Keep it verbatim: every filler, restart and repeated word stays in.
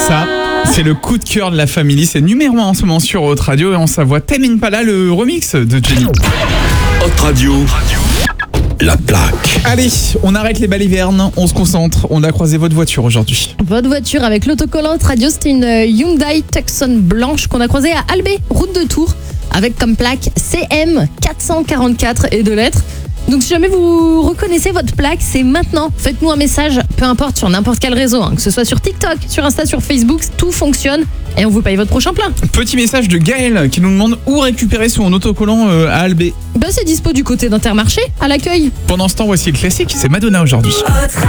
Ça, c'est le coup de cœur de la famille. C'est numéro un en ce moment sur Hot Radio et on s'avoue Tame Impala, le remix de Jenny. Hot Radio, la plaque. Allez, on arrête les balivernes, on se concentre. On a croisé votre voiture aujourd'hui. Votre voiture avec l'autocollant Hot Radio, c'était une Hyundai Tucson blanche qu'on a croisée à Albé, route de Tours, avec comme plaque C M quatre cent quarante-quatre et deux lettres. Donc si jamais vous reconnaissez votre plaque, c'est maintenant. Faites-nous un message, peu importe sur n'importe quel réseau, hein, que ce soit sur TikTok, sur Insta, sur Facebook, tout fonctionne et on vous paye votre prochain plein. Petit message de Gaël qui nous demande où récupérer son autocollant euh, à Albé. Bah c'est dispo du côté d'Intermarché, à l'accueil. Pendant ce temps, voici le classique, c'est Madonna aujourd'hui.